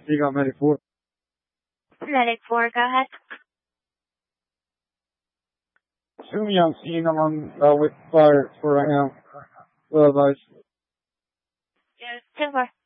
You got medic 4. Medic 4, go ahead. Show me on scene. I'm on with fire for right now. Well, advice. Yes, 10-4.